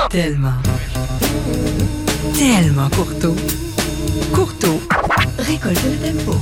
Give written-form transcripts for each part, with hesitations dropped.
Tellement. Tellement courteau. Courteau récolte le tempo.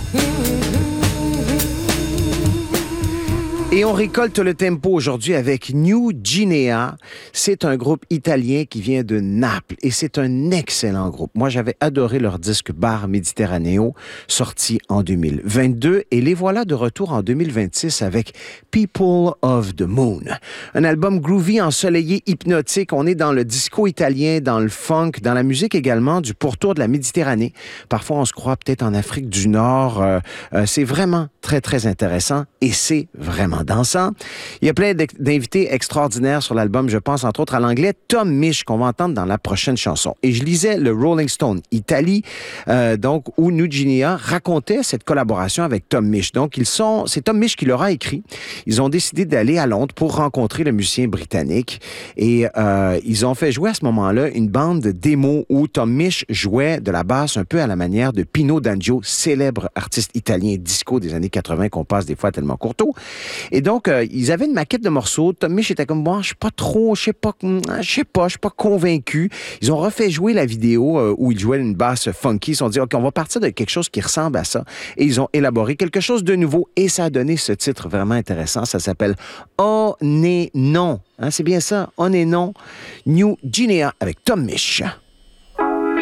Et on récolte le tempo aujourd'hui avec New Guinea. C'est un groupe italien qui vient de Naples et c'est un excellent groupe. Moi, j'avais adoré leur disque Bar Mediterraneo, sorti en 2022 et les voilà de retour en 2026 avec People of the Moon. Un album groovy, ensoleillé, hypnotique. On est dans le disco italien, dans le funk, dans la musique également du pourtour de la Méditerranée. Parfois, on se croit peut-être en Afrique du Nord. C'est vraiment très, très intéressant et c'est vraiment dansant. Il y a plein d'invités extraordinaires sur l'album. Je pense entre autres à l'anglais Tom Misch qu'on va entendre dans la prochaine chanson. Et je lisais le Rolling Stone Italie, donc où New Guinea racontait cette collaboration avec Tom Misch. Donc c'est Tom Misch qui leur a écrit. Ils ont décidé d'aller à Londres pour rencontrer le musicien britannique et ils ont fait jouer à ce moment-là une bande de démos où Tom Misch jouait de la basse un peu à la manière de Pino D'Angio, célèbre artiste italien disco des années 80 qu'on passe des fois tellement courteau. Et donc, ils avaient une maquette de morceaux. Tom Misch était comme, bon, je suis pas convaincu. Ils ont refait jouer la vidéo où il jouait une basse funky. Ils se sont dit, OK, on va partir de quelque chose qui ressemble à ça. Et ils ont élaboré quelque chose de nouveau. Et ça a donné ce titre vraiment intéressant. Ça s'appelle On est non. Hein, c'est bien ça, On est non. New Guinea avec Tom Misch.